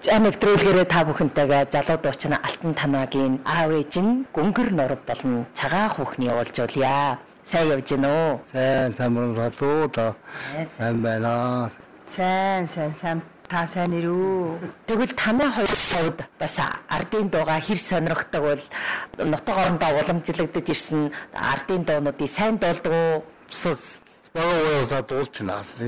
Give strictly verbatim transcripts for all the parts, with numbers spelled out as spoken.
За нэвтрүүлгээрээ та бүхэнтэйгээ залуу дуучин Алтан Танагийн аав ээж нь Гөнгөр Норов болон Цагаан хүүхний уулзуулъя. Сайн явж гин үү? Сайн сайн залуу да. Сайн байна. Сайн сайн сайн та сайн ирүү. Тэгвэл танай хоёр хувьд бас ардын дууга хэр сонирхдаг бол нутаг орондоо уламжлагдаж ирсэн ардын дуунуудыг сайн дуулдаг уу? Багаваа дуулж наас.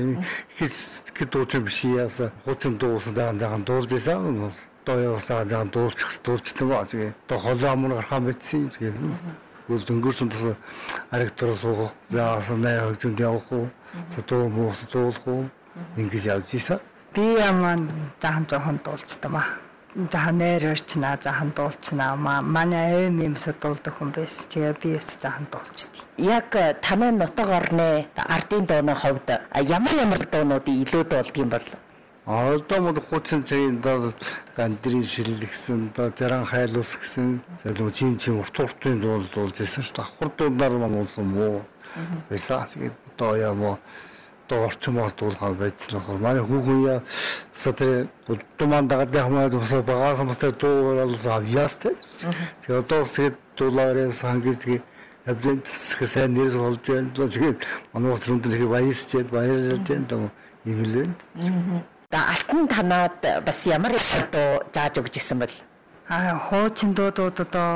Хич хит дуулж биш яаса. Хучин дуусаа даан дуулж исэн. Тоёсаа даан дуулчих дуулчдаг ба. Тэгээ то холоом нь гарах мэдсэн юм тэгээ. Гол дөнгөрсөн тус аригтор суух. Заасан нэ хөгжөнд явах уу? Сэтөө мөс дуулах уу? Ингэж явж исэн. Би яман захан жоохон дуулцдаа. Захан нэрэрч наа захан дуулцнаа. Манай эм юмсад дуулдаг хүн байсан. Тэгээ би өс захан дуулчдээ. Яг танай нутаг орны ардын дууны хувьд ямар ямар дуунуудыг илүү дуулдаг юм бол? Одоо мод хучин цэгийн доо гандрын шилэгсэн, доо заран хайлуус гэсэн, зөвлөм чим чим урт уртын дуул дуулж байсан шүү дээ. Хурд дуулаар маань уулсан муу. Байсан. Тэгээд одоо яа орчмоос дуулахад байцсан. Манай хүүхэн яа сатэр туман дагаад хамаад бас багаас мастер дуулал авьяастай. Тэгээд одоо тэгээд дуулаараа сангид Эвдэнт сайн нэрс болж байна. Тэгээд манай улс руу тэр баясчээд баярлж байна. Имэлэн. Да Алтан Танаад бас ямар дуу зааж өгч исэн бэл? Аа хуучин дуудууд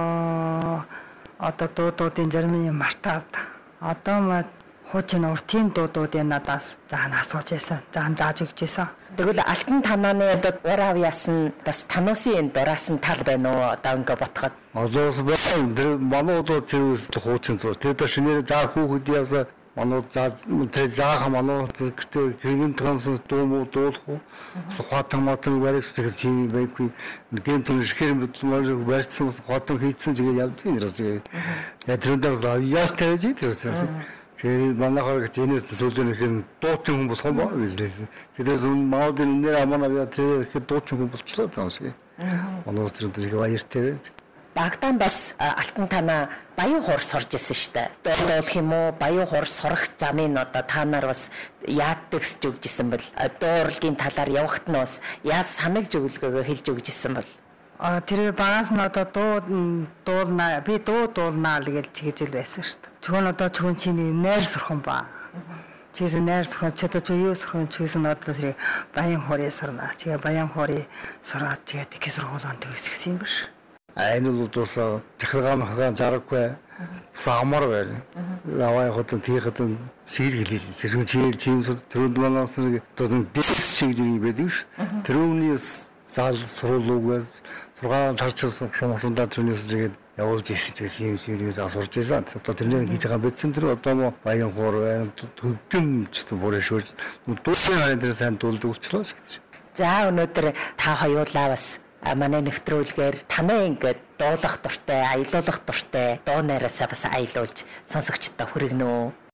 одоо одоо дуудуудын зарим нь мартаад одоо маа хуучин уртын дуудуудын надаас заан асууж байсан. Заан зааж өгч байсан. Тэгвэл Алтан Танааны одоо урав яасан бас тануусын дураас нь тал байна уу? Одоо ингээ ботход. Одоос байна. Тэр манууд тэр хуучин дуу. Тэр до шинээр заа хүүхэд яасан манууд заа тэр зааха манууд гэртээ хэгэн томсон дуу муу дуулах уу? Хатан матан баригс тэр чим байхгүй. Гэн тэр шихэр мэдлмээр барьсан хатан хийцэн тэгээ явдгийн нэрс. Яг тэрнээс яас тавьж идэрсэн. Тэгээд манайхаар тэнэс сүлдэнийх нь дуучин хүн болох юм байна гэж. Тэдээс маудын нэр аманаа яа тэр дуучин хүн болчихлоо тааш. Манайс тэр тэр баяртай. Багтаан бас Алтан Танаа баян хуур сурж исэн штэ. Дуулах юм уу? Баян хуур сурах замын одоо та нар бас яаддаг гэж өгч исэн бэл. Дууралгийн талаар явахт нь бас яаж санал зөвлөгөөгөө хэлж өгч исэн бэл. А тэр багаас нь одоо дуу дуулнаа би дуу дуулнаа л гэж чигжил байсан шүү дээ. Чүн одоо чүн чиний найр сурхан ба. Чисэн найр сурхан ч одоо юу сурхан чисэн одоо тэр баян хуурыг сурна. Тэгээ баян хуурыг сураад тэгээд их сургуулиуд төгсгсөн юм биш. Энэ л удаас захиргаан хагаан жаргахгүй. Бас амар байна. Яваа хотод тийхэд сэрэг хэлээс зэрэг чийл чимс төрөнд манаас нэг одоо бис шиг юм байдаг ш. Тэрүүний зал суруулуугаас сургаан тарчсан шуумшундаа тэрнээс тэгээд явуулж ирсэн тийм serious асуурж байсан. Одоо тэрний хийж байгаа бэлдсэн тэр одоо мо баян хуур байна. Төвдөн ч тийм бүрээ шүүж дуулын харин тэр сайн дуулдаг болчихлоо гэж. За өнөөдөр та хоёулаа бас манай нэвтрүүлгээр танай ингээд дуулах дуртай, аялуулах дуртай дуу найраасаа бас аялуулж сонсогчдод хүргэнэ үү?